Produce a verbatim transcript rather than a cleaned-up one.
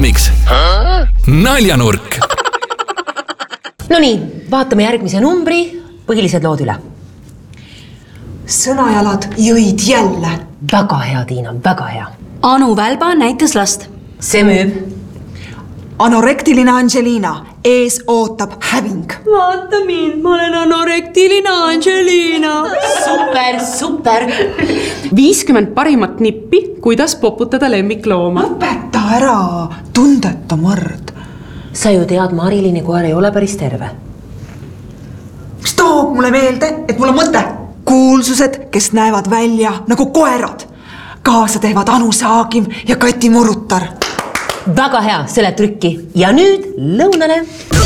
Rütmiks naljanurk. No nii, vaatame järgmise numbri põhilised lood üle. Sõnajalad jõid jälle. Väga hea, Tiina, väga hea. Anu Välba näitas last. See müüb. Anorektiline Angelina, ees ootab häving. Vaata mind, ma olen anorektiline Angelina. Super, super. viiskümmend parimat nippi, kuidas poputada lemmiklooma. Lõpeta ära, tundeta mord. Sa ju tead, Marilini koer ei ole päris terve. Mis toob mulle meelde, et mul on mõte? Kuulsused, kes näevad välja nagu koerad. Kaasa teevad Anu Saagim ja Kati Murutar. Väga hea, selle trükki. Ja nüüd lõunale.